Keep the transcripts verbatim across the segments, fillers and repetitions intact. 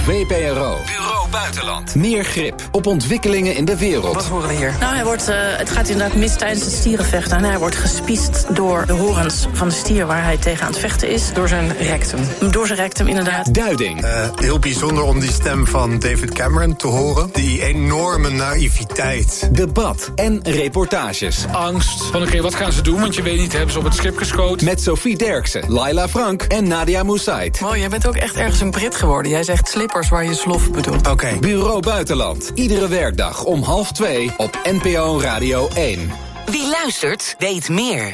V P R O. Bureau Buitenland. Meer grip op ontwikkelingen in de wereld. Wat horen we hier? Nou, hij wordt, uh, het gaat inderdaad mis tijdens het stierenvechten. En hij wordt gespiest door de horens van de stier waar hij tegen aan het vechten is. Door zijn rectum. Door zijn rectum, inderdaad. Duiding. Uh, heel bijzonder om die stem van David Cameron te horen. Die enorme naïviteit. Debat en reportages. Angst van oké, okay, wat gaan ze doen? Want je weet niet, hebben ze op het schip geschoten? Met Sophie Derksen, Laila Frank en Nadia Moussaid. Oh, jij bent ook echt ergens een Brit geworden. Jij zegt slippers waar je slof bedoelt. Oké. Okay. Bureau Buitenland. Iedere werkdag om half twee op N P O Radio één. Wie luistert, weet meer.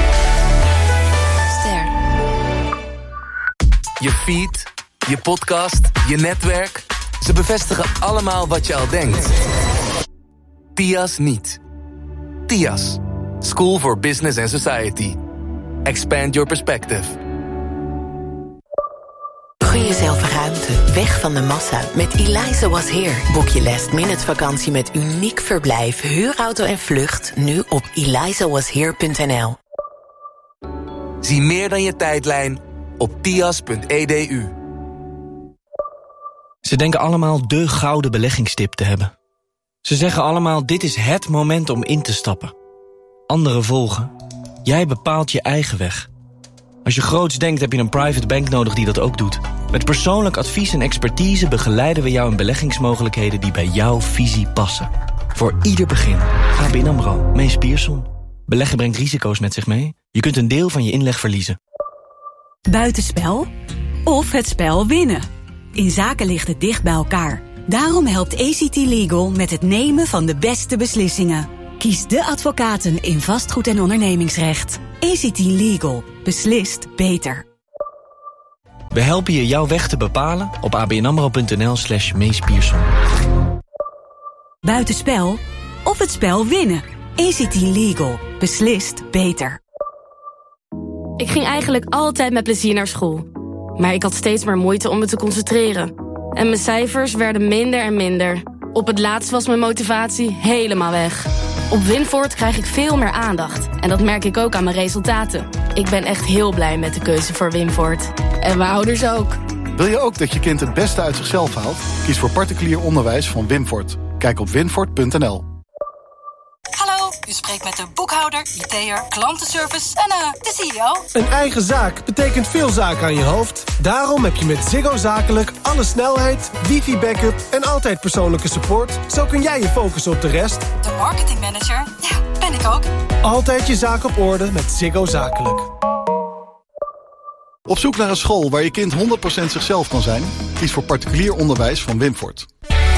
Ster. Je feed, je podcast, je netwerk. Ze bevestigen allemaal wat je al denkt. T I A S niet. T I A S. School for Business and Society. Expand your perspective. Gun jezelf ruimte, weg van de massa. Met Eliza Was Here. Boek je last minute vakantie met uniek verblijf, huurauto en vlucht. Nu op eliza was here punt n l. Zie meer dan je tijdlijn op tias punt e d u. Ze denken allemaal de gouden beleggingstip te hebben. Ze zeggen allemaal, dit is het moment om in te stappen. Anderen volgen. Jij bepaalt je eigen weg. Als je groots denkt, heb je een private bank nodig die dat ook doet. Met persoonlijk advies en expertise begeleiden we jou in beleggingsmogelijkheden die bij jouw visie passen. Voor ieder begin. A B N AMRO. Mees Pierson. Beleggen brengt risico's met zich mee. Je kunt een deel van je inleg verliezen. Buitenspel of het spel winnen. In zaken ligt het dicht bij elkaar. Daarom helpt A C T Legal met het nemen van de beste beslissingen. Kies de advocaten in vastgoed- en ondernemingsrecht. A C T Legal. Beslist beter. We helpen je jouw weg te bepalen op abnamro.nl slash Mees Pierson. Buitenspel of het spel winnen. A C T Legal. Beslist beter. Ik ging eigenlijk altijd met plezier naar school. Maar ik had steeds maar moeite om me te concentreren. En mijn cijfers werden minder en minder. Op het laatst was mijn motivatie helemaal weg. Op Winvoort krijg ik veel meer aandacht. En dat merk ik ook aan mijn resultaten. Ik ben echt heel blij met de keuze voor Winvoort. En mijn ouders ook. Wil je ook dat je kind het beste uit zichzelf haalt? Kies voor particulier onderwijs van Winvoort. Kijk op winvoort punt n l. Hallo, u spreekt met de boekhouder, I T'er, klantenservice en uh, de C E O. Een eigen zaak betekent veel zaken aan je hoofd. Daarom heb je met Ziggo Zakelijk alle snelheid, wifi-backup en altijd persoonlijke support. Zo kun jij je focussen op de rest. De marketingmanager, ja, ben ik ook. Altijd je zaak op orde met Ziggo Zakelijk. Op zoek naar een school waar je kind honderd procent zichzelf kan zijn? Kies voor particulier onderwijs van Winvoort.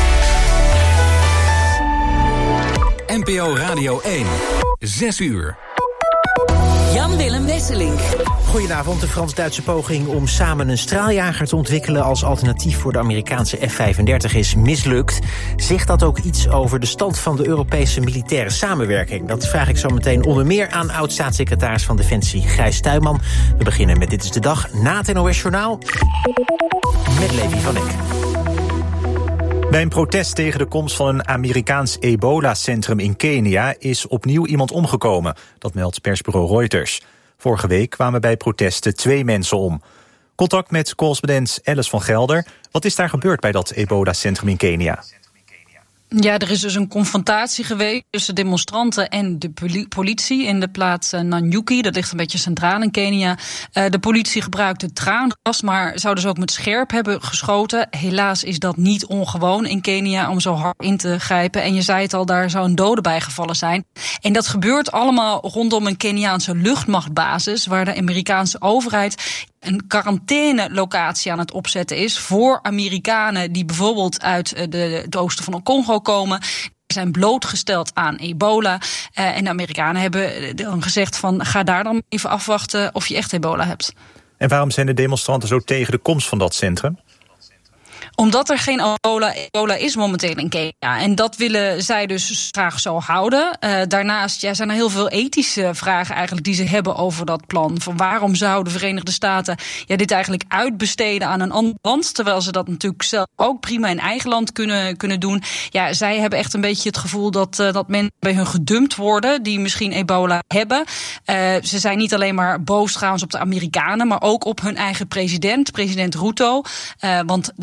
N P O Radio één. Zes uur. Jan-Willem Wesseling. Goedenavond. De Frans-Duitse poging om samen een straaljager te ontwikkelen als alternatief voor de Amerikaanse F vijfendertig is mislukt. Zegt dat ook iets over de stand van de Europese militaire samenwerking? Dat vraag ik zo meteen onder meer aan oud-staatssecretaris van Defensie Gijs Tuinman. We beginnen met Dit is de Dag na het N O S Journaal met Levi van Eck. Bij een protest tegen de komst van een Amerikaans ebola-centrum in Kenia is opnieuw iemand omgekomen. Dat meldt persbureau Reuters. Vorige week kwamen bij protesten twee mensen om. Contact met correspondent Alice van Gelder. Wat is daar gebeurd bij dat ebola-centrum in Kenia? Ja, er is dus een confrontatie geweest tussen demonstranten en de politie in de plaats Nanyuki. Dat ligt een beetje centraal in Kenia. Uh, de politie gebruikte traangas, maar zou dus ook met scherp hebben geschoten. Helaas is dat niet ongewoon in Kenia om zo hard in te grijpen. En je zei het al, daar zou een dode bijgevallen zijn. En dat gebeurt allemaal rondom een Keniaanse luchtmachtbasis, waar de Amerikaanse overheid een quarantainelocatie aan het opzetten is voor Amerikanen die bijvoorbeeld uit de, het oosten van Congo komen. Zijn blootgesteld aan ebola. Uh, en de Amerikanen hebben dan gezegd van ga daar dan even afwachten of je echt ebola hebt. En waarom zijn de demonstranten zo tegen de komst van dat centrum? Omdat er geen ebola, ebola is momenteel in Kenia. En dat willen zij dus graag zo houden. Uh, daarnaast ja, zijn er heel veel ethische vragen eigenlijk die ze hebben over dat plan. Van waarom zouden de Verenigde Staten ja, dit eigenlijk uitbesteden aan een ander land? Terwijl ze dat natuurlijk zelf ook prima in eigen land kunnen, kunnen doen. Ja, zij hebben echt een beetje het gevoel dat, uh, dat mensen bij hun gedumpt worden die misschien ebola hebben. Uh, ze zijn niet alleen maar boos trouwens op de Amerikanen, maar ook op hun eigen president, president Ruto. Uh, want er is een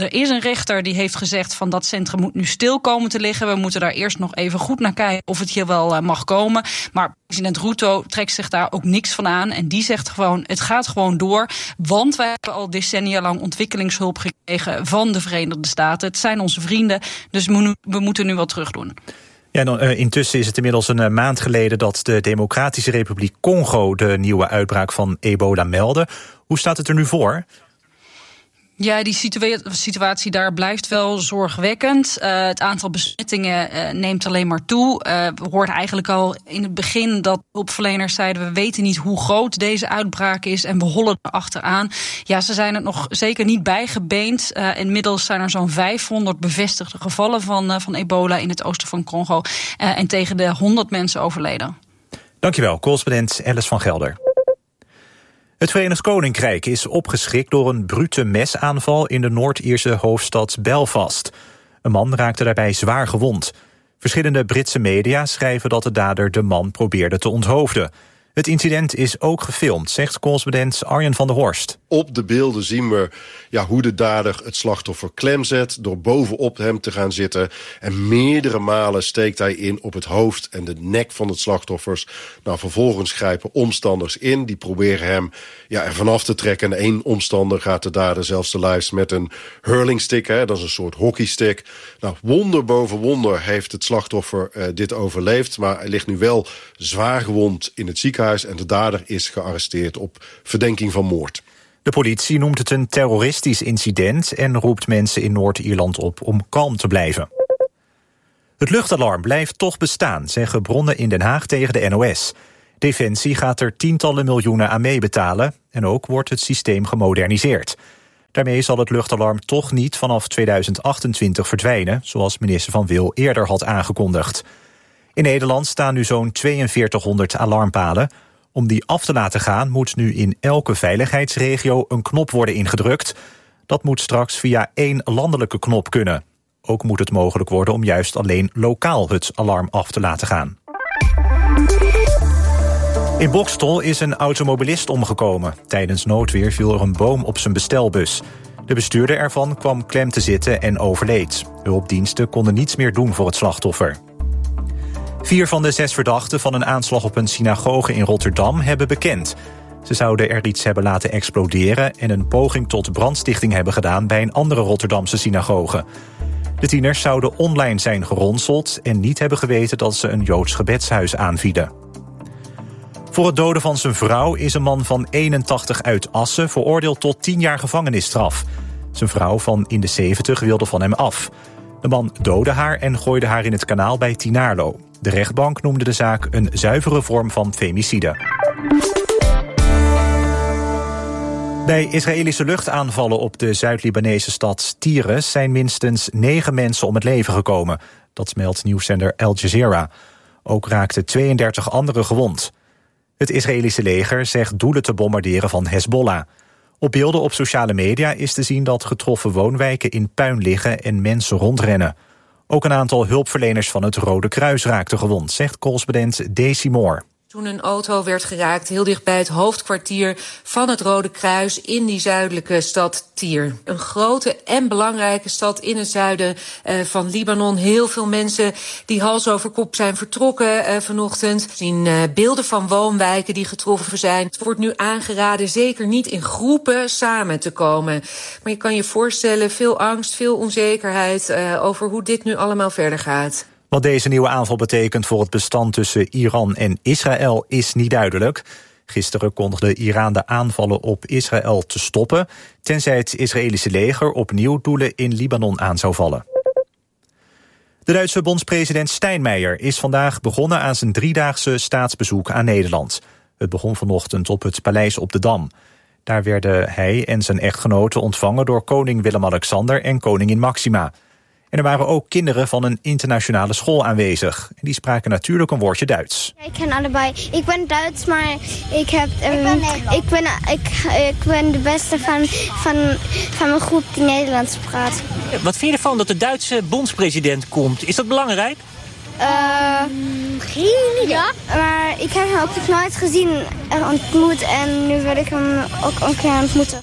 rechter die heeft gezegd van dat centrum moet nu stil komen te liggen. We moeten daar eerst nog even goed naar kijken of het hier wel uh, mag komen. Maar president Ruto trekt zich daar ook niks van aan. En die zegt gewoon, het gaat gewoon door. Want wij hebben al decennia lang ontwikkelingshulp gekregen van de Verenigde Staten. Het zijn onze vrienden, dus we moeten nu wat terug doen. Ja, dan, uh, intussen is het inmiddels een uh, maand geleden dat de Democratische Republiek Congo de nieuwe uitbraak van ebola meldde. Hoe staat het er nu voor? Ja, die situa- situatie daar blijft wel zorgwekkend. Uh, het aantal besmettingen uh, neemt alleen maar toe. Uh, we hoorden eigenlijk al in het begin dat hulpverleners zeiden, we weten niet hoe groot deze uitbraak is en we hollen er achteraan. Ja, ze zijn er nog zeker niet bijgebeend. Uh, inmiddels zijn er zo'n vijfhonderd bevestigde gevallen van, uh, van ebola in het oosten van Congo. Uh, en tegen de honderd mensen overleden. Dankjewel, correspondent Alice van Gelder. Het Verenigd Koninkrijk is opgeschrikt door een brute mesaanval in de Noord-Ierse hoofdstad Belfast. Een man raakte daarbij zwaar gewond. Verschillende Britse media schrijven dat de dader de man probeerde te onthoofden. Het incident is ook gefilmd, zegt correspondent Arjen van der Horst. Op de beelden zien we ja, hoe de dader het slachtoffer klem zet door bovenop hem te gaan zitten. En meerdere malen steekt hij in op het hoofd en de nek van het slachtoffers. Nou, vervolgens grijpen omstanders in. Die proberen hem ja, er vanaf te trekken. En één omstander gaat de dader zelfs te lijf met een hurlingstick. Hè, dat is een soort hockeystick. Nou, wonder boven wonder heeft het slachtoffer uh, dit overleefd. Maar hij ligt nu wel zwaar gewond in het ziekenhuis. En de dader is gearresteerd op verdenking van moord. De politie noemt het een terroristisch incident en roept mensen in Noord-Ierland op om kalm te blijven. Het luchtalarm blijft toch bestaan, zeggen bronnen in Den Haag tegen de N O S. Defensie gaat er tientallen miljoenen aan meebetalen en ook wordt het systeem gemoderniseerd. Daarmee zal het luchtalarm toch niet vanaf tweeduizend achtentwintig verdwijnen, zoals minister Van Wil eerder had aangekondigd. In Nederland staan nu zo'n tweeënveertighonderd alarmpalen. Om die af te laten gaan moet nu in elke veiligheidsregio een knop worden ingedrukt. Dat moet straks via één landelijke knop kunnen. Ook moet het mogelijk worden om juist alleen lokaal het alarm af te laten gaan. In Boxtel is een automobilist omgekomen. Tijdens noodweer viel er een boom op zijn bestelbus. De bestuurder ervan kwam klem te zitten en overleed. Hulpdiensten konden niets meer doen voor het slachtoffer. Vier van de zes verdachten van een aanslag op een synagoge in Rotterdam hebben bekend. Ze zouden er iets hebben laten exploderen en een poging tot brandstichting hebben gedaan bij een andere Rotterdamse synagoge. De tieners zouden online zijn geronseld en niet hebben geweten dat ze een Joods gebedshuis aanvielen. Voor het doden van zijn vrouw is een man van eenentachtig uit Assen veroordeeld tot tien jaar gevangenisstraf. Zijn vrouw van in de zeventig wilde van hem af. De man doodde haar en gooide haar in het kanaal bij Tinaarlo. De rechtbank noemde de zaak een zuivere vorm van femicide. Bij Israëlische luchtaanvallen op de Zuid-Libanese stad Tyre zijn minstens negen mensen om het leven gekomen. Dat meldt nieuwszender Al Jazeera. Ook raakten tweeëndertig anderen gewond. Het Israëlische leger zegt doelen te bombarderen van Hezbollah. Op beelden op sociale media is te zien dat getroffen woonwijken in puin liggen en mensen rondrennen. Ook een aantal hulpverleners van het Rode Kruis raakten gewond, zegt correspondent Daisy Moore. Toen een auto werd geraakt heel dicht bij het hoofdkwartier van het Rode Kruis in die zuidelijke stad Tyre. Een grote en belangrijke stad in het zuiden uh, van Libanon. Heel veel mensen die hals over kop zijn vertrokken uh, vanochtend. We zien uh, beelden van woonwijken die getroffen zijn. Het wordt nu aangeraden zeker niet in groepen samen te komen. Maar je kan je voorstellen, veel angst, veel onzekerheid uh, over hoe dit nu allemaal verder gaat. Wat deze nieuwe aanval betekent voor het bestand tussen Iran en Israël is niet duidelijk. Gisteren kondigde Iran de aanvallen op Israël te stoppen, tenzij het Israëlische leger opnieuw doelen in Libanon aan zou vallen. De Duitse bondspresident Steinmeier is vandaag begonnen aan zijn driedaagse staatsbezoek aan Nederland. Het begon vanochtend op het Paleis op de Dam. Daar werden hij en zijn echtgenote ontvangen door koning Willem-Alexander en koningin Maxima. En er waren ook kinderen van een internationale school aanwezig. En die spraken natuurlijk een woordje Duits. Ik ken allebei. Ik ben Duits, maar ik, heb, um, ik, ben, ik, ben, ik, ik ben de beste van, van, van mijn groep die Nederlands praat. Wat vind je ervan dat de Duitse bondspresident komt? Is dat belangrijk? Uh, geen idee. Ja, maar ik heb hem ook nog nooit gezien en ontmoet. En nu wil ik hem ook een keer ontmoeten.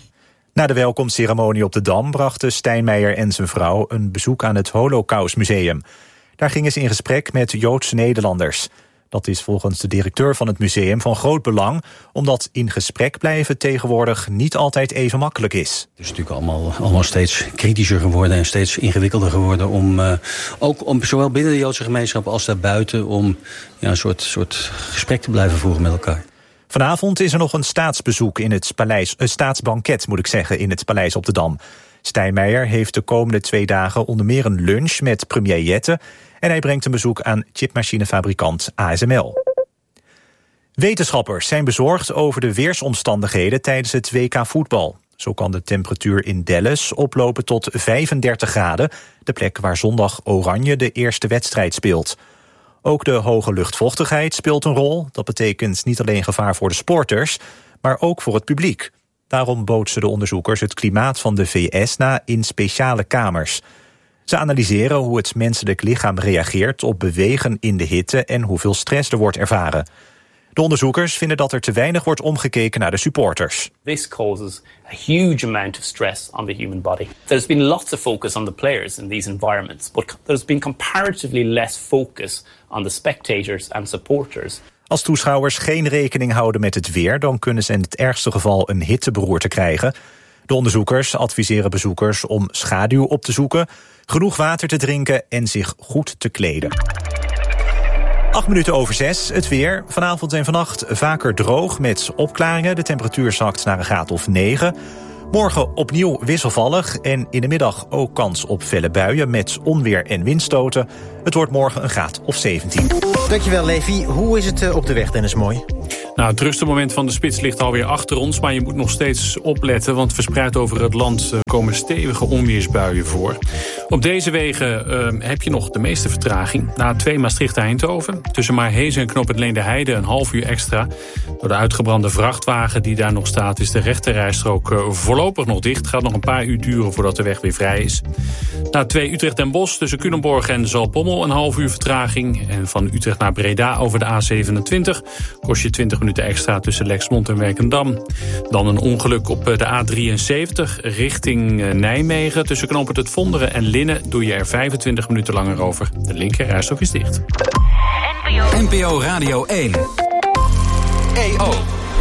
Na de welkomstceremonie op de Dam brachten Steinmeier en zijn vrouw een bezoek aan het Holocaustmuseum. Daar gingen ze in gesprek met Joodse Nederlanders. Dat is volgens de directeur van het museum van groot belang, omdat in gesprek blijven tegenwoordig niet altijd even makkelijk is. Het is natuurlijk allemaal, allemaal steeds kritischer geworden en steeds ingewikkelder geworden om uh, ook om zowel binnen de Joodse gemeenschap als daarbuiten om ja, een soort, soort gesprek te blijven voeren met elkaar. Vanavond is er nog een staatsbezoek in het paleis, een staatsbanket moet ik zeggen, in het paleis op de Dam. Steinmeier heeft de komende twee dagen onder meer een lunch met premier Jette en hij brengt een bezoek aan chipmachinefabrikant A S M L. Wetenschappers zijn bezorgd over de weersomstandigheden tijdens het W K voetbal. Zo kan de temperatuur in Dallas oplopen tot vijfendertig graden, de plek waar zondag Oranje de eerste wedstrijd speelt. Ook de hoge luchtvochtigheid speelt een rol. Dat betekent niet alleen gevaar voor de sporters, maar ook voor het publiek. Daarom bootsen de onderzoekers het klimaat van de V S na in speciale kamers. Ze analyseren hoe het menselijk lichaam reageert op bewegen in de hitte en hoeveel stress er wordt ervaren. De onderzoekers vinden dat er te weinig wordt omgekeken naar de supporters. This causes a huge amount of stress on the human body. There's been lots of focus on the players in these environments, but there's been comparatively less focus on the spectators and supporters. Als toeschouwers geen rekening houden met het weer, dan kunnen ze in het ergste geval een hitteberoerte krijgen. De onderzoekers adviseren bezoekers om schaduw op te zoeken, genoeg water te drinken en zich goed te kleden. Acht minuten over zes, het weer. Vanavond en vannacht vaker droog met opklaringen. De temperatuur zakt naar een graad of negen. Morgen opnieuw wisselvallig en in de middag ook kans op felle buien met onweer en windstoten. Het wordt morgen een graad of zeventien. Dankjewel, Levi. Hoe is het op de weg, Dennis Mooi? Nou, het drukste moment van de spits ligt alweer achter ons, maar je moet nog steeds opletten, want verspreid over het land komen stevige onweersbuien voor. Op deze wegen uh, heb je nog de meeste vertraging. Na twee Maastricht-Eindhoven, tussen Maarhezen en Knoop Leende Heide een half uur extra. Door de uitgebrande vrachtwagen die daar nog staat is de rechterrijstrook uh, voorlopig nog dicht. Het gaat nog een paar uur duren voordat de weg weer vrij is. Na twee Utrecht en Bosch tussen Culemborg en Zaltbommel een half uur vertraging. En van Utrecht naar Breda over de A zevenentwintig kost je twintig minuten extra tussen Lexmond en Werkendam. Dan een ongeluk op de A drieënzeventig richting Nijmegen. Tussen knooppunt Het Vonderen en Linnen doe je er vijfentwintig minuten langer over. De linkerrijstrook is dicht. N P O Radio één. E O.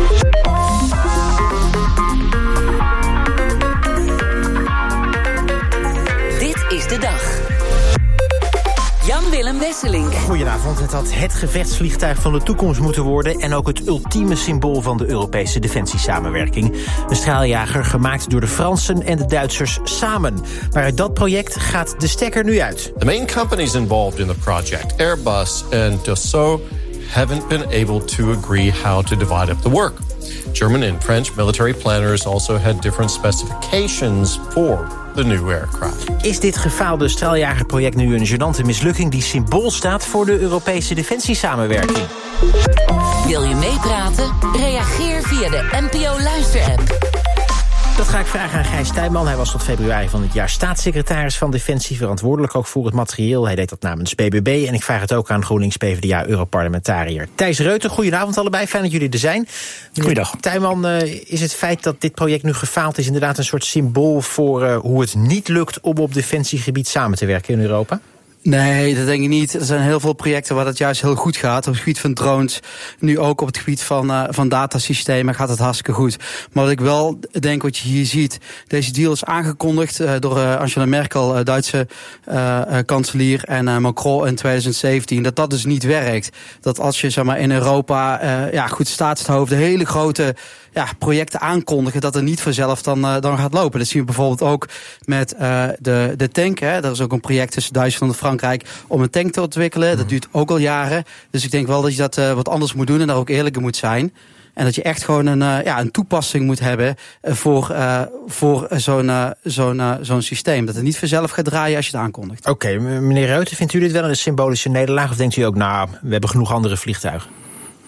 Dit is de dag. Jan-Willem Wesseling. Goedenavond. Het had het gevechtsvliegtuig van de toekomst moeten worden en ook het ultieme symbool van de Europese defensiesamenwerking. Een straaljager gemaakt door de Fransen en de Duitsers samen. Maar uit dat project gaat de stekker nu uit. The main companies involved in the project, Airbus and Dassault, haven't been able to agree how to divide up the work. German and French military planners also had different specifications for the new aircraft. Is dit gefaalde straaljagerproject nu een gênante mislukking die symbool staat voor de Europese defensiesamenwerking? Wil je meepraten? Reageer via de N P O Luister-app. Dat ga ik vragen aan Gijs Tuinman. Hij was tot februari van het jaar staatssecretaris van Defensie, verantwoordelijk ook voor het materieel. Hij deed dat namens B B B. En ik vraag het ook aan GroenLinks P v d A-europarlementariër Thijs Reuter. Goedenavond allebei, fijn dat jullie er zijn. Goeiedag. Tuinman, uh, is het feit dat dit project nu gefaald is inderdaad een soort symbool voor uh, hoe het niet lukt om op defensiegebied samen te werken in Europa? Nee, dat denk ik niet. Er zijn heel veel projecten waar dat juist heel goed gaat. Op het gebied van drones, nu ook op het gebied van, uh, van datasystemen gaat het hartstikke goed. Maar wat ik wel denk, wat je hier ziet, deze deal is aangekondigd uh, door uh, Angela Merkel, uh, Duitse uh, uh, kanselier, en uh, Macron in twintig zeventien. Dat dat dus niet werkt. Dat als je zeg maar in Europa uh, ja, goed staatshoofden hele grote ja, projecten aankondigen, dat er niet vanzelf dan, uh, dan gaat lopen. Dat zien we bijvoorbeeld ook met uh, de, de tank. Hè. Er is ook een project tussen Duitsland en Frankrijk om een tank te ontwikkelen. Dat duurt ook al jaren. Dus ik denk wel dat je dat uh, wat anders moet doen en daar ook eerlijk in moet zijn. En dat je echt gewoon een, uh, ja, een toepassing moet hebben uh, voor, uh, voor zo'n, uh, zo'n, uh, zo'n systeem. Dat het niet vanzelf gaat draaien als je het aankondigt. Oké, okay, meneer Reuter, vindt u dit wel een symbolische nederlaag? Of denkt u ook, nou, we hebben genoeg andere vliegtuigen?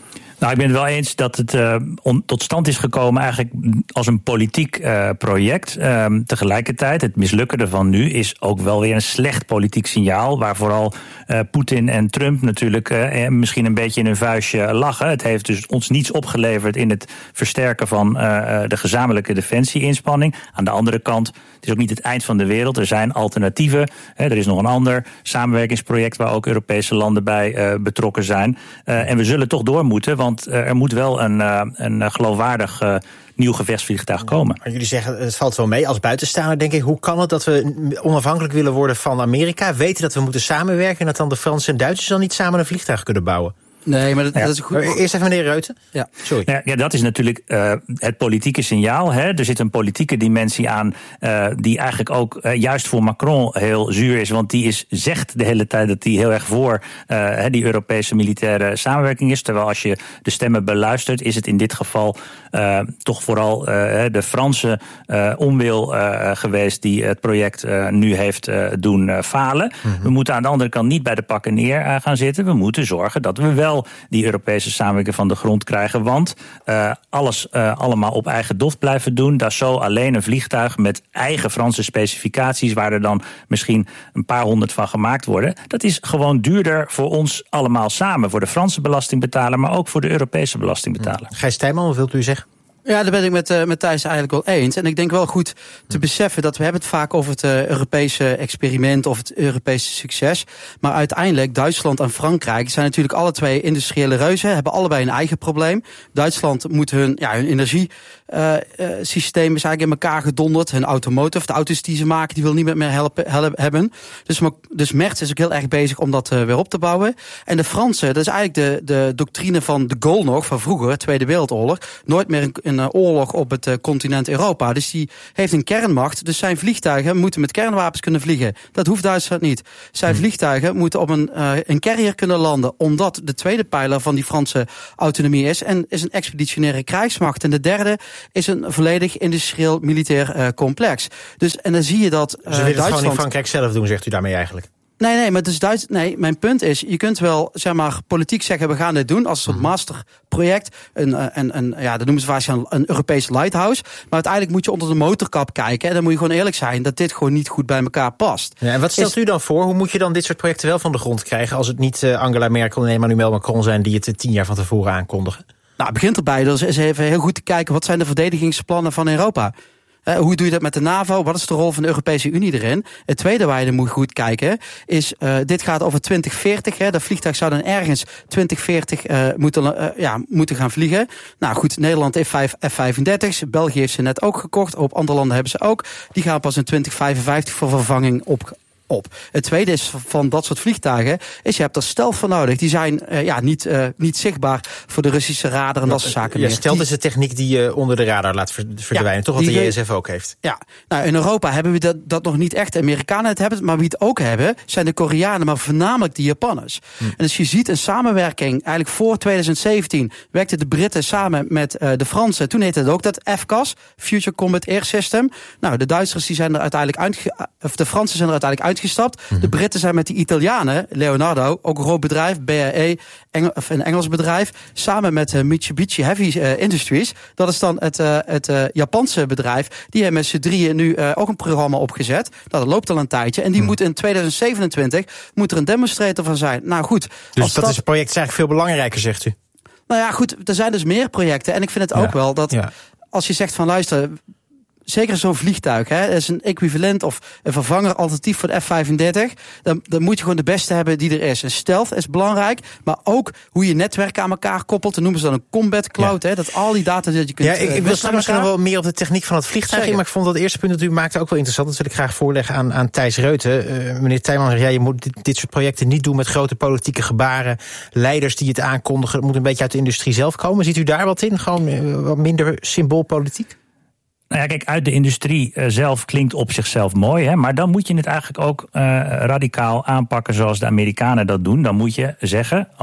Nou, ik ben het wel eens dat het uh, on, tot stand is gekomen eigenlijk als een politiek uh, project. Uh, tegelijkertijd, het mislukken ervan nu is ook wel weer een slecht politiek signaal, waar vooral uh, Poetin en Trump natuurlijk uh, misschien een beetje in hun vuistje lachen. Het heeft dus ons niets opgeleverd in het versterken van uh, de gezamenlijke defensie-inspanning. Aan de andere kant, het is ook niet het eind van de wereld. Er zijn alternatieven. Hè, er is nog een ander samenwerkingsproject waar ook Europese landen bij uh, betrokken zijn. Uh, en we zullen toch door moeten, want uh, er moet wel een, uh, een geloofwaardig uh, nieuw gevechtsvliegtuig komen. Maar jullie zeggen, het valt wel mee. Als buitenstaander denk ik, hoe kan het dat we onafhankelijk willen worden van Amerika, weten dat we moeten samenwerken en dat dan de Fransen en Duitsers dan niet samen een vliegtuig kunnen bouwen? Nee, maar dat, ja. dat is goed. Eerst even meneer Reuten. Ja, sorry. Ja, ja, dat is natuurlijk uh, het politieke signaal. Hè. Er zit een politieke dimensie aan uh, die eigenlijk ook uh, juist voor Macron heel zuur is. Want die is, zegt de hele tijd dat hij heel erg voor uh, die Europese militaire samenwerking is. Terwijl als je de stemmen beluistert, is het in dit geval uh, toch vooral uh, de Franse uh, onwil uh, geweest die het project uh, nu heeft uh, doen uh, falen. Mm-hmm. We moeten aan de andere kant niet bij de pakken neer uh, gaan zitten. We moeten zorgen dat we wel die Europese samenwerking van de grond krijgen. Want uh, alles uh, allemaal op eigen doft blijven doen. Dassault alleen een vliegtuig met eigen Franse specificaties, waar er dan misschien een paar honderd van gemaakt worden. Dat is gewoon duurder voor ons allemaal samen. Voor de Franse belastingbetaler, maar ook voor de Europese belastingbetaler. Hmm. Gijs Tijman, wat wilt u zeggen? Ja, daar ben ik met, uh, met Thijs eigenlijk wel eens. En ik denk wel goed te beseffen dat we hebben het vaak over het uh, Europese experiment of het Europese succes. Maar uiteindelijk, Duitsland en Frankrijk zijn natuurlijk alle twee industriële reuzen, hebben allebei een eigen probleem. Duitsland moet hun, ja, hun energie uh, uh, systeem is eigenlijk in elkaar gedonderd. Hun automotive, de auto's die ze maken, die wil niemand meer helpen, helpen, hebben. Dus, dus Merz is ook heel erg bezig om dat uh, weer op te bouwen. En de Fransen, dat is eigenlijk de, de doctrine van de Gaulle nog, van vroeger, Tweede Wereldoorlog. Nooit meer een, een oorlog op het uh, continent Europa. Dus die heeft een kernmacht. Dus zijn vliegtuigen moeten met kernwapens kunnen vliegen. Dat hoeft Duitsland niet. Zijn vliegtuigen moeten op een, uh, een carrier kunnen landen, omdat de tweede pijler van die Franse autonomie is. En is een expeditionaire krijgsmacht. En de derde is een volledig industrieel militair uh, complex. Dus en dan zie je dat uh, Ze willen het Duitsland gewoon in Frankrijk zelf doen, zegt u daarmee eigenlijk? Nee, nee, maar dus Duits, nee, mijn punt is, je kunt wel, zeg maar, politiek zeggen, we gaan dit doen als een soort masterproject. Een, een, een, ja, dat noemen ze vaak een Europees lighthouse. Maar uiteindelijk moet je onder de motorkap kijken. En dan moet je gewoon eerlijk zijn dat dit gewoon niet goed bij elkaar past. Ja, en wat stelt is, u dan voor? Hoe moet je dan dit soort projecten wel van de grond krijgen, als het niet uh, Angela Merkel en Emmanuel Macron zijn die het uh, tien jaar van tevoren aankondigen? Nou, het begint erbij. Dus is even heel goed te kijken, wat zijn de verdedigingsplannen van Europa? Uh, hoe doe je dat met de NAVO? Wat is de rol van de Europese Unie erin? Het tweede waar je er moet goed kijken is, uh, dit gaat over twintig veertig. Hè. Dat vliegtuig zou dan ergens twintig veertig uh, moeten, uh, ja, moeten gaan vliegen. Nou goed, Nederland heeft vijf F vijfendertig's. België heeft ze net ook gekocht. Op andere landen hebben ze ook. Die gaan pas in twintig vijfenvijftig voor vervanging op. Op. Het tweede is van dat soort vliegtuigen is je hebt er stealth voor nodig. Die zijn uh, ja, niet, uh, niet zichtbaar voor de Russische radar en dat soort zaken. Ja, stealth is de techniek die je onder de radar laat verdwijnen. Ja, toch wat de J S F ook heeft. Ja, nou in Europa hebben we dat, dat nog niet echt. De Amerikanen het hebben, maar wie het ook hebben zijn de Koreanen, maar voornamelijk de Japanners. Hm. En dus je ziet een samenwerking. Eigenlijk voor twintig zeventien werkten de Britten samen met uh, de Fransen. Toen heette het ook dat F C A S, Future Combat Air System. Nou, de Duitsers die zijn er uiteindelijk uitge, of de Fransen zijn er uiteindelijk uitgestapt. Mm-hmm. De Britten zijn met de Italianen, Leonardo, ook een groot bedrijf, B A E, Engel, of een Engels bedrijf, samen met uh, Mitsubishi Heavy uh, Industries. Dat is dan het, uh, het uh, Japanse bedrijf. Die hebben met z'n drieën nu uh, ook een programma opgezet. Nou, dat loopt al een tijdje. En die mm. moet in twintig zevenentwintig moet er een demonstrator van zijn. Nou goed. Dus dat, dat is het project is eigenlijk veel belangrijker, zegt u? Nou ja, goed. Er zijn dus meer projecten. En ik vind het ook ja. wel dat ja. als je zegt van luister, zeker zo'n vliegtuig, hè, is een equivalent of een vervanger alternatief voor de F vijfendertig. Dan, dan moet je gewoon de beste hebben die er is. En stealth is belangrijk, maar ook hoe je netwerken aan elkaar koppelt. Dan noemen ze dan een combat cloud, ja. hè, dat al die data dat je kunt. Ja, ik, ik wil straks misschien nog wel meer op de techniek van het vliegtuig in, maar ik vond dat eerste punt dat u maakte ook wel interessant. Dat wil ik graag voorleggen aan, aan Thijs Reuten. Uh, meneer Tijman, ja, je moet dit, dit soort projecten niet doen met grote politieke gebaren, leiders die het aankondigen. Het moet een beetje uit de industrie zelf komen. Ziet u daar wat in? Gewoon uh, wat minder symboolpolitiek? Nou ja, kijk, uit de industrie uh, zelf klinkt op zichzelf mooi, hè, maar dan moet je het eigenlijk ook uh, radicaal aanpakken zoals de Amerikanen dat doen. Dan moet je zeggen, als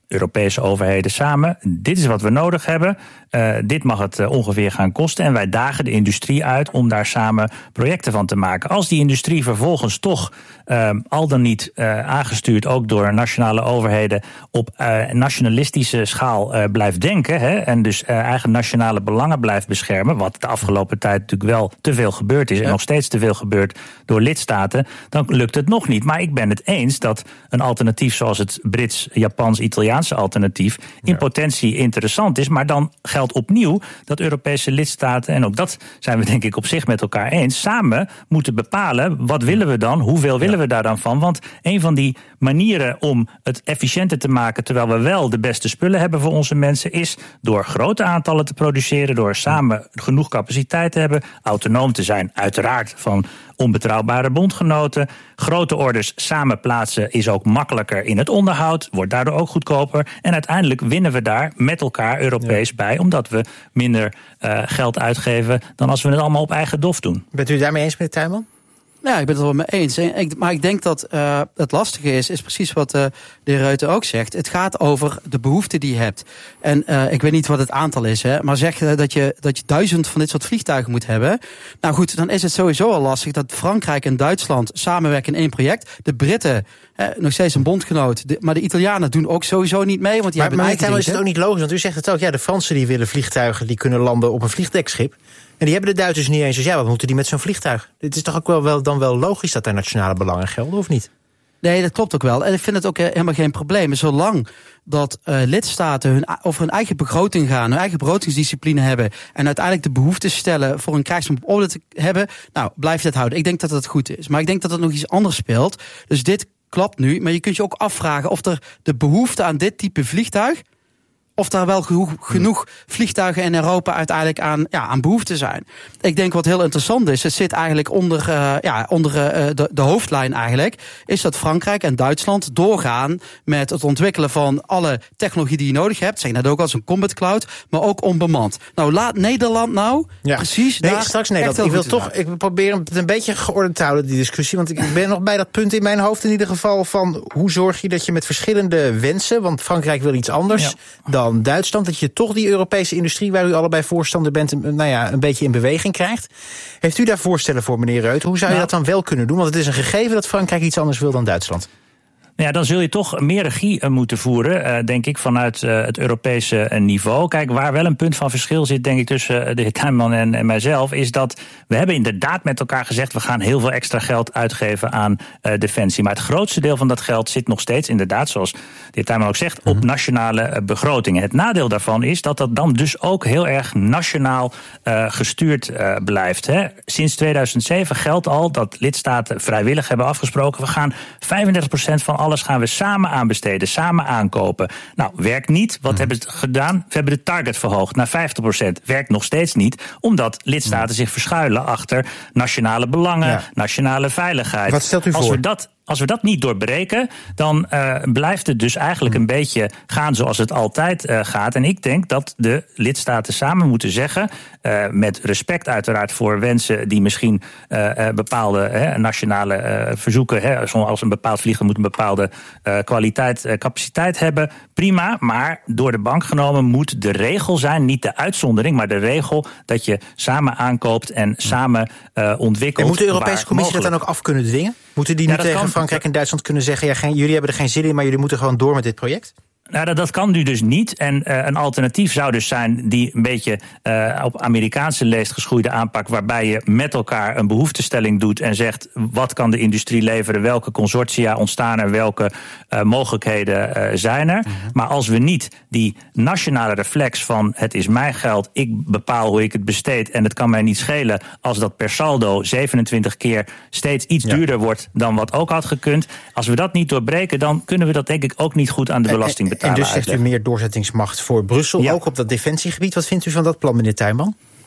Europese overheden samen. Dit is wat we nodig hebben. Uh, dit mag het uh, ongeveer gaan kosten. En wij dagen de industrie uit om daar samen projecten van te maken. Als die industrie vervolgens toch uh, al dan niet uh, aangestuurd, ook door nationale overheden, op uh, nationalistische schaal uh, blijft denken, hè, en dus uh, eigen nationale belangen blijft beschermen, wat de afgelopen tijd natuurlijk wel te veel gebeurd is en ja. nog steeds te veel gebeurt door lidstaten, dan lukt het nog niet. Maar ik ben het eens dat een alternatief zoals het Brits, Japans, Italiaanse alternatief in ja. potentie interessant is, maar dan geldt opnieuw dat Europese lidstaten, en ook dat zijn we denk ik op zich met elkaar eens, samen moeten bepalen wat willen we dan, hoeveel willen ja. we daar dan van. Want een van die manieren om het efficiënter te maken, terwijl we wel de beste spullen hebben voor onze mensen, is door grote aantallen te produceren, door samen genoeg capaciteit te hebben, autonoom te zijn, uiteraard van onbetrouwbare bondgenoten. Grote orders samen plaatsen is ook makkelijker in het onderhoud, wordt daardoor ook goedkoper. En uiteindelijk winnen we daar met elkaar Europees ja. bij, omdat we minder uh, geld uitgeven dan als we het allemaal op eigen dof doen. Bent u het daarmee eens, meneer Tuinman? Ja, ik ben het er wel mee eens. Ik, maar ik denk dat uh, het lastige is, is precies wat uh, de heer Ruijten ook zegt. Het gaat over de behoefte die je hebt. En uh, ik weet niet wat het aantal is, hè, maar zeg uh, dat je, dat je duizend van dit soort vliegtuigen moet hebben. Nou goed, dan is het sowieso al lastig dat Frankrijk en Duitsland samenwerken in één project. De Britten, uh, nog steeds een bondgenoot, de, maar de Italianen doen ook sowieso niet mee. Want die maar hebben maar is het ook niet logisch, want u zegt het ook, ja, de Fransen die willen vliegtuigen die kunnen landen op een vliegdekschip. En die hebben de Duitsers niet eens. Dus ja, wat moeten die met zo'n vliegtuig? Dit is toch ook wel, wel, dan wel logisch dat daar nationale belangen gelden, of niet? Nee, dat klopt ook wel. En ik vind het ook helemaal geen probleem. Zolang dat uh, lidstaten hun, over hun eigen begroting gaan, hun eigen begrotingsdiscipline hebben en uiteindelijk de behoefte stellen voor een krijgsmacht op orde te hebben, nou, blijf dit houden. Ik denk dat dat goed is. Maar ik denk dat er nog iets anders speelt. Dus dit klopt nu. Maar je kunt je ook afvragen of er de behoefte aan dit type vliegtuig, of daar wel genoeg, genoeg vliegtuigen in Europa uiteindelijk aan, ja, aan behoefte zijn. Ik denk wat heel interessant is, het zit eigenlijk onder, uh, ja, onder uh, de, de hoofdlijn eigenlijk, is dat Frankrijk en Duitsland doorgaan met het ontwikkelen van alle technologie die je nodig hebt. Zeg net ook als een combat cloud, maar ook onbemand. Nou, laat Nederland nou ja. precies nee, daar straks Nederland. Ik wil toch, ik probeer het een beetje geordend te houden, die discussie, want ik ben nog bij dat punt in mijn hoofd in ieder geval van hoe zorg je dat je met verschillende wensen, want Frankrijk wil iets anders ja. dan Duitsland, dat je toch die Europese industrie, waar u allebei voorstander bent, nou ja, een beetje in beweging krijgt. Heeft u daar voorstellen voor, meneer Reut? Hoe zou je nou, dat dan wel kunnen doen? Want het is een gegeven dat Frankrijk iets anders wil dan Duitsland. Ja, dan zul je toch meer regie moeten voeren, denk ik, vanuit het Europese niveau. Kijk, waar wel een punt van verschil zit, denk ik, tussen de heer Tuinman en, en mijzelf, is dat we hebben inderdaad met elkaar gezegd, we gaan heel veel extra geld uitgeven aan uh, defensie. Maar het grootste deel van dat geld zit nog steeds, inderdaad, zoals de heer Tuinman ook zegt, op nationale uh, begrotingen. Het nadeel daarvan is dat dat dan dus ook heel erg nationaal uh, gestuurd uh, blijft. Hè. Sinds tweeduizend zeven geldt al dat lidstaten vrijwillig hebben afgesproken, we gaan vijfendertig procent van alles gaan we samen aanbesteden, samen aankopen. Nou, werkt niet. Wat mm. hebben ze gedaan? We hebben de target verhoogd naar vijftig procent. Werkt nog steeds niet, omdat lidstaten mm. zich verschuilen achter nationale belangen, ja. nationale veiligheid. Wat stelt u voor? Als we dat Als we dat niet doorbreken, dan uh, blijft het dus eigenlijk een beetje gaan zoals het altijd uh, gaat. En ik denk dat de lidstaten samen moeten zeggen, uh, met respect uiteraard voor wensen die misschien uh, uh, bepaalde hè, nationale uh, verzoeken, hè, als een bepaald vliegtuig moet een bepaalde uh, kwaliteit, uh, capaciteit hebben, prima. Maar door de bank genomen moet de regel zijn, niet de uitzondering, maar de regel dat je samen aankoopt en samen uh, ontwikkelt. En moet de Europese Commissie dat dan ook af kunnen dwingen? Moeten die nu ja, tegen kan, Frankrijk en Duitsland kunnen zeggen, ja, geen, jullie hebben er geen zin in, maar jullie moeten gewoon door met dit project? Nou, dat, dat kan nu dus niet. En uh, een alternatief zou dus zijn die een beetje uh, op Amerikaanse leest geschoeide aanpak, waarbij je met elkaar een behoeftestelling doet en zegt, wat kan de industrie leveren, welke consortia ontstaan er, welke uh, mogelijkheden uh, zijn er. Mm-hmm. Maar als we niet die nationale reflex van het is mijn geld, ik bepaal hoe ik het besteed en het kan mij niet schelen als dat per saldo zevenentwintig keer steeds iets ja. duurder wordt dan wat ook had gekund. Als we dat niet doorbreken, dan kunnen we dat denk ik ook niet goed aan de belasting betalen. En dus zegt u meer doorzettingsmacht voor Brussel, ja. ook op dat defensiegebied. Wat vindt u van dat plan, meneer Tuinman?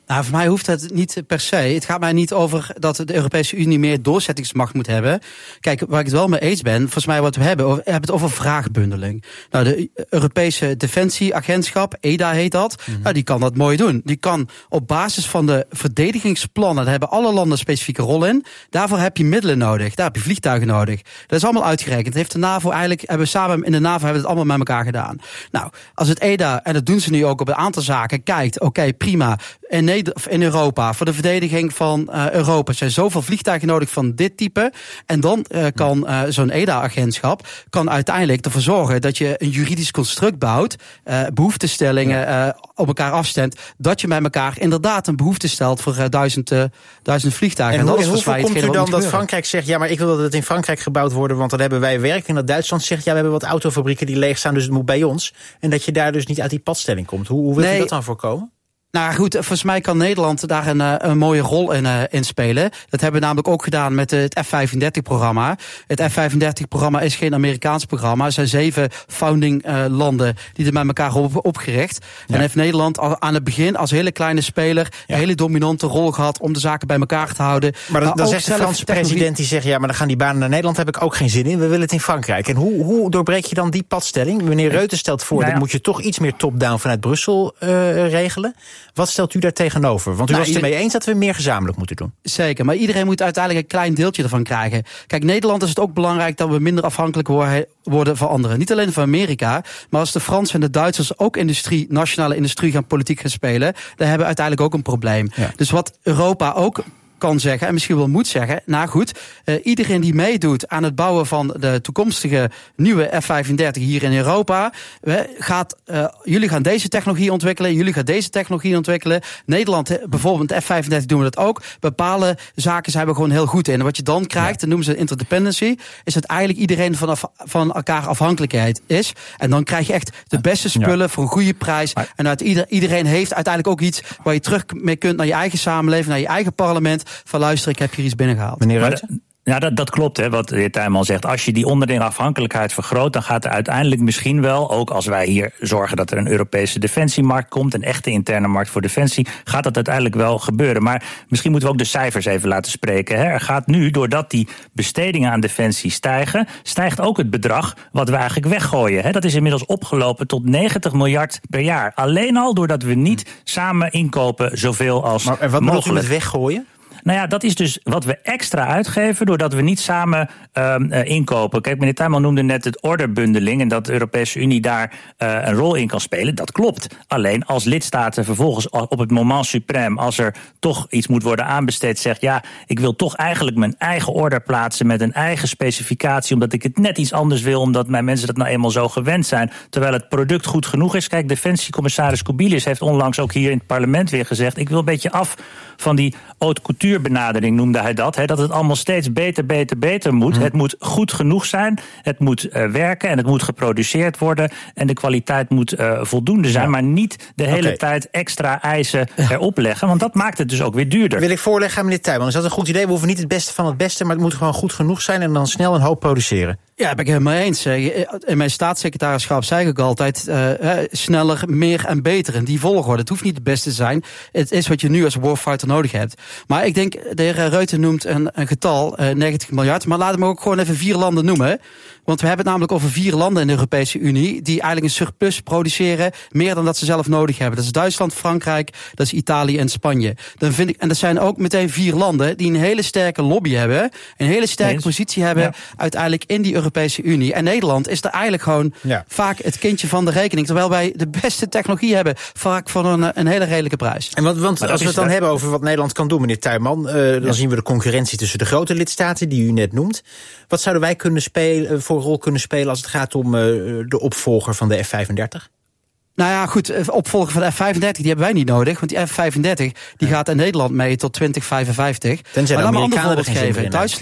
Nou, voor mij hoeft het niet per se. Het gaat mij niet over dat de Europese Unie meer doorzettingsmacht moet hebben. Kijk, waar ik het wel mee eens ben, volgens mij wat we hebben, we hebben het over vraagbundeling. Nou, de Europese Defensieagentschap, E D A heet dat, mm-hmm. nou, die kan dat mooi doen. Die kan op basis van de verdedigingsplannen, daar hebben alle landen een specifieke rol in, daarvoor heb je middelen nodig, daar heb je vliegtuigen nodig. Dat is allemaal uitgerekend. Dat heeft de NAVO eigenlijk, hebben we samen in de NAVO hebben we het allemaal met elkaar gedaan. Nou, als het E D A, en dat doen ze nu ook op een aantal zaken, kijkt, oké, okay, prima, in, Neder- in Europa, voor de verdediging van uh, Europa zijn zoveel vliegtuigen nodig van dit type, en dan uh, kan uh, zo'n E D A-agentschap kan uiteindelijk ervoor zorgen dat je een juridisch construct bouwt, uh, behoeftestellingen uh, op elkaar afstemt, dat je met elkaar inderdaad een behoefte stelt voor uh, duizend, uh, duizend vliegtuigen. En, en, hoe, en hoeveel komt u dan dat gebeuren. Frankrijk zegt, ja, maar ik wil dat het in Frankrijk gebouwd wordt, want dan hebben wij werk. En dat Duitsland zegt, ja, we hebben wat autofabrieken die leeg staan, dus het moet bij ons. En dat je daar dus niet uit die padstelling komt. Hoe, hoe wil nee. je dat dan voorkomen? Nou goed, volgens mij kan Nederland daar een, een mooie rol in, uh, in spelen. Dat hebben we namelijk ook gedaan met het F vijfendertig-programma. Het F vijfendertig-programma is geen Amerikaans programma. Er zijn zeven founding uh, landen die er met elkaar op opgericht. Ja. En heeft Nederland al aan het begin als hele kleine speler ja. een hele dominante rol gehad om de zaken bij elkaar te houden. Maar dan, dan zegt de Franse president die zegt, ja, maar dan gaan die banen naar Nederland, heb ik ook geen zin in. We willen het in Frankrijk. En hoe, hoe doorbreek je dan die padstelling? Meneer Reuten stelt voor, nou ja. dat moet je toch iets meer top-down vanuit Brussel uh, regelen. Wat stelt u daar tegenover? Want u nou, was het ermee eens dat we meer gezamenlijk moeten doen. Zeker, maar iedereen moet uiteindelijk een klein deeltje ervan krijgen. Kijk, Nederland is het ook belangrijk dat we minder afhankelijk worden van anderen. Niet alleen van Amerika, maar als de Fransen en de Duitsers ook industrie, nationale industrie gaan politiek gaan spelen, dan hebben we uiteindelijk ook een probleem. Ja. Dus wat Europa ook kan zeggen, en misschien wel moet zeggen, nou goed, uh, iedereen die meedoet aan het bouwen van de toekomstige nieuwe F vijfendertig hier in Europa, uh, gaat, uh, jullie gaan deze technologie ontwikkelen, jullie gaan deze technologie ontwikkelen. Nederland, bijvoorbeeld F vijfendertig doen we dat ook. Bepaalde zaken zijn we gewoon heel goed in. En wat je dan krijgt, ja. dat noemen ze interdependency, is dat eigenlijk iedereen van, af, van elkaar afhankelijkheid is. En dan krijg je echt de beste spullen ja. voor een goede prijs. Ja. En uit ieder, iedereen heeft uiteindelijk ook iets waar je terug mee kunt naar je eigen samenleving, naar je eigen parlement. Van luister, ik heb hier iets binnengehaald. Meneer Reuten? Ja, dat, dat klopt, hè, wat de heer Tuinman zegt. Als je die onderlinge afhankelijkheid vergroot, dan gaat er uiteindelijk misschien wel, ook als wij hier zorgen dat er een Europese defensiemarkt komt, een echte interne markt voor defensie, gaat dat uiteindelijk wel gebeuren. Maar misschien moeten we ook de cijfers even laten spreken. Hè. Er gaat nu, doordat die bestedingen aan defensie stijgen, stijgt ook het bedrag wat we eigenlijk weggooien. Hè. Dat is inmiddels opgelopen tot negentig miljard per jaar. Alleen al doordat we niet samen inkopen zoveel als maar, en wat mogelijk. Wat bedoelt u met weggooien? Nou ja, dat is dus wat we extra uitgeven doordat we niet samen um, uh, inkopen. Kijk, meneer Tuinman noemde net het orderbundeling en dat de Europese Unie daar uh, een rol in kan spelen. Dat klopt. Alleen als lidstaten vervolgens op het moment suprême, als er toch iets moet worden aanbesteed, zegt ja, ik wil toch eigenlijk mijn eigen order plaatsen met een eigen specificatie, omdat ik het net iets anders wil, omdat mijn mensen dat nou eenmaal zo gewend zijn, terwijl het product goed genoeg is. Kijk, defensiecommissaris Kubilius heeft onlangs ook hier in het parlement weer gezegd, ik wil een beetje af van die haute couture benadering noemde hij dat. Hè, dat het allemaal steeds beter, beter, beter moet. Mm. Het moet goed genoeg zijn. Het moet uh, werken en het moet geproduceerd worden. En de kwaliteit moet uh, voldoende zijn. Ja. Maar niet de hele okay. tijd extra eisen erop leggen. Want dat maakt het dus ook weer duurder. Wil ik voorleggen aan meneer Tuinman. Is dat een goed idee? We hoeven niet het beste van het beste, maar het moet gewoon goed genoeg zijn en dan snel een hoop produceren. Ja, dat ben ik helemaal eens. In mijn staatssecretarischap zei ik ook altijd uh, sneller, meer en beter. In die volgorde. Het hoeft niet het beste te zijn. Het is wat je nu als warfighter nodig hebt. Maar ik denk, de heer Reuten noemt een, een getal, uh, negentig miljard. Maar laten we ook gewoon even vier landen noemen. Want we hebben het namelijk over vier landen in de Europese Unie die eigenlijk een surplus produceren, meer dan dat ze zelf nodig hebben. Dat is Duitsland, Frankrijk, dat is Italië en Spanje. Dan vind ik, en dat zijn ook meteen vier landen die een hele sterke lobby hebben, een hele sterke nee, positie hebben, ja. uiteindelijk in die Europese Unie. En Nederland is er eigenlijk gewoon ja. vaak het kindje van de rekening, terwijl wij de beste technologie hebben, vaak voor een, een hele redelijke prijs. En want, want als we het dan het... hebben over wat Nederland kan doen, meneer Tuinman, uh, dan ja. zien we de concurrentie tussen de grote lidstaten die u net noemt. Wat zouden wij kunnen spelen, voor een rol kunnen spelen als het gaat om uh, de opvolger van de F vijfendertig? Nou ja, goed, opvolger van de F vijfendertig, die hebben wij niet nodig. Want die F vijfendertig die ja. gaat in Nederland mee tot twintig vijfenvijftig. Tenzij maar de laat me een ander Amerikanen voorbeeld geven. Duitsland,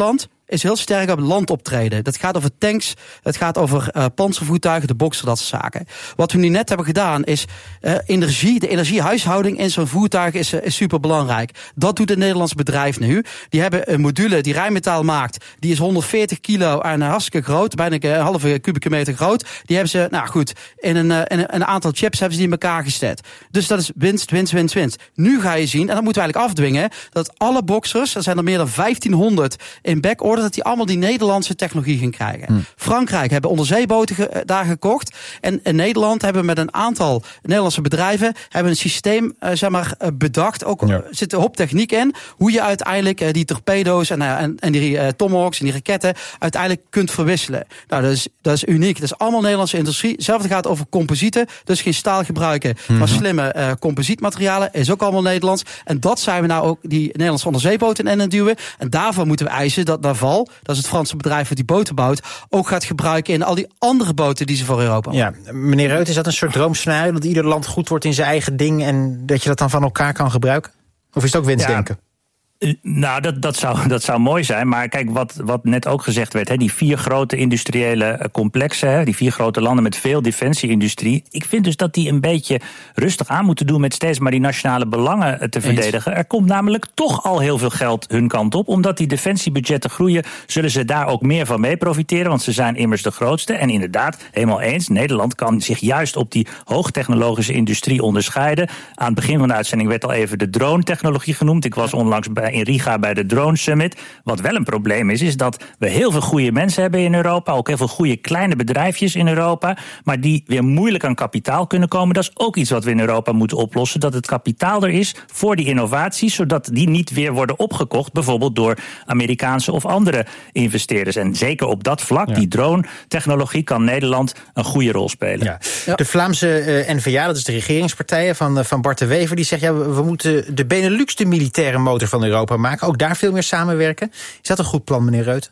is heel sterk op land optreden. Dat gaat over tanks, het gaat over uh, panzervoertuigen, de Boxer, dat soort zaken. Wat we nu net hebben gedaan is uh, energie, de energiehuishouding in zo'n voertuig is, uh, is super belangrijk. Dat doet het Nederlands bedrijf nu. Die hebben een module die Rijnmetaal maakt, die is honderdveertig kilo en uh, hartstikke groot, bijna een halve kubieke meter groot. Die hebben ze, nou goed, in een, uh, in een aantal chips hebben ze die in elkaar gezet. Dus dat is winst, winst, winst, winst. Nu ga je zien, en dat moeten we eigenlijk afdwingen, dat alle Boxers, er zijn er meer dan vijftienhonderd in backorder, dat die allemaal die Nederlandse technologie gaan krijgen. Hmm. Frankrijk hebben onderzeeboten ge, daar gekocht. En in Nederland hebben we met een aantal Nederlandse bedrijven hebben een systeem uh, zeg maar, uh, bedacht. Ook ja. zit een hoop techniek in. Hoe je uiteindelijk uh, die torpedo's en, uh, en, en die uh, tomahawks en die raketten uiteindelijk kunt verwisselen. Nou, dat is, dat is uniek. Dat is allemaal Nederlandse industrie. Hetzelfde gaat over composieten. Dus geen staal gebruiken, mm-hmm. maar slimme uh, composietmaterialen. Is ook allemaal Nederlands. En dat zijn we nou ook die Nederlandse onderzeeboten in aan duwen. En daarvan moeten we eisen dat Naval, dat is het Franse bedrijf dat die boten bouwt, ook gaat gebruiken in al die andere boten die ze voor Europa maken. Ja, meneer Reut, is dat een soort droomscenario dat ieder land goed wordt in zijn eigen ding en dat je dat dan van elkaar kan gebruiken? Of is het ook wensdenken? Ja. Nou, dat, dat, zou, dat zou mooi zijn. Maar kijk, wat, wat net ook gezegd werd, hè, die vier grote industriële complexen, hè, die vier grote landen met veel defensieindustrie. Ik vind dus dat die een beetje rustig aan moeten doen met steeds maar die nationale belangen te verdedigen. Er komt namelijk toch al heel veel geld hun kant op. Omdat die defensiebudgetten groeien, zullen ze daar ook meer van mee profiteren. Want ze zijn immers de grootste. En inderdaad, helemaal eens, Nederland kan zich juist op die hoogtechnologische industrie onderscheiden. Aan het begin van de uitzending werd al even de drone-technologie genoemd. Ik was onlangs bij in Riga bij de Drone Summit. Wat wel een probleem is, is dat we heel veel goede mensen hebben in Europa. Ook heel veel goede kleine bedrijfjes in Europa. Maar die weer moeilijk aan kapitaal kunnen komen. Dat is ook iets wat we in Europa moeten oplossen. Dat het kapitaal er is voor die innovaties. Zodat die niet weer worden opgekocht. Bijvoorbeeld door Amerikaanse of andere investeerders. En zeker op dat vlak, ja. die drone-technologie, kan Nederland een goede rol spelen. Ja. Ja. De Vlaamse uh, N V A, dat is de regeringspartij van, uh, van Bart de Wever, die zegt, ja, we, we moeten de Benelux de militaire motor van Europa maken. Ook daar veel meer samenwerken. Is dat een goed plan, meneer Reut?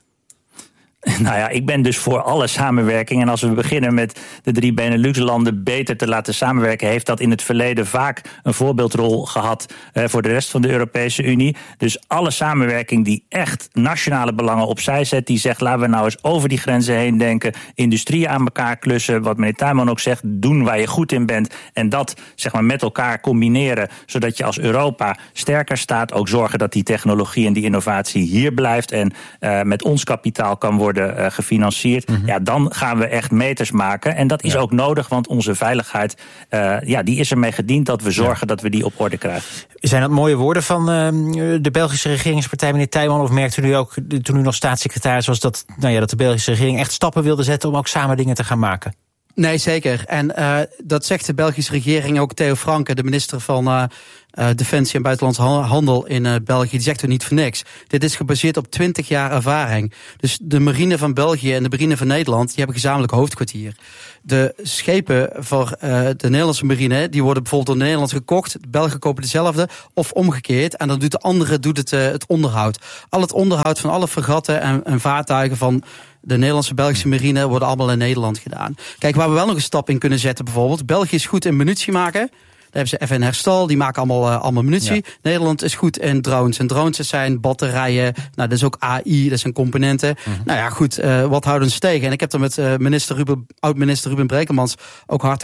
Nou ja, ik ben dus voor alle samenwerking. En als we beginnen met de drie Benelux-landen beter te laten samenwerken, heeft dat in het verleden vaak een voorbeeldrol gehad eh, voor de rest van de Europese Unie. Dus alle samenwerking die echt nationale belangen opzij zet, die zegt, laten we nou eens over die grenzen heen denken, industrie aan elkaar klussen, wat meneer Tuinman ook zegt, doen waar je goed in bent en dat zeg maar met elkaar combineren, zodat je als Europa sterker staat. Ook zorgen dat die technologie en die innovatie hier blijft en uh, met ons kapitaal kan worden Uh, gefinancierd, mm-hmm. ja, dan gaan we echt meters maken. En dat is ja. ook nodig, want onze veiligheid, uh, ja, die is ermee gediend dat we zorgen ja. dat we die op orde krijgen. Zijn dat mooie woorden van uh, de Belgische regeringspartij, meneer Tuinman? Of merkte u ook, toen u nog staatssecretaris was, dat, nou ja, dat de Belgische regering echt stappen wilde zetten om ook samen dingen te gaan maken? Nee, zeker. En uh, dat zegt de Belgische regering, ook Theo Franke, de minister van uh, uh, Defensie en Buitenlandse Handel in uh, België, die zegt er niet voor niks. Dit is gebaseerd op twintig jaar ervaring. Dus de marine van België en de marine van Nederland, die hebben gezamenlijk hoofdkwartier. De schepen voor uh, de Nederlandse marine, die worden bijvoorbeeld door de Nederlanders gekocht. De Belgen kopen dezelfde, of omgekeerd. En dan doet de andere doet het, uh, het onderhoud. Al het onderhoud van alle fregatten en, en vaartuigen van de Nederlandse Belgische marine worden allemaal in Nederland gedaan. Kijk, waar we wel nog een stap in kunnen zetten bijvoorbeeld. België is goed in munitie maken. Daar hebben ze F N Herstal, die maken allemaal, uh, allemaal munitie. Ja. Nederland is goed in drones. En drones zijn batterijen, nou, dat is ook A I, dat zijn componenten. Uh-huh. Nou ja, goed, uh, wat houden ze tegen? En ik heb er met uh, minister Ruben, oud-minister Ruben Brekelmans ook hard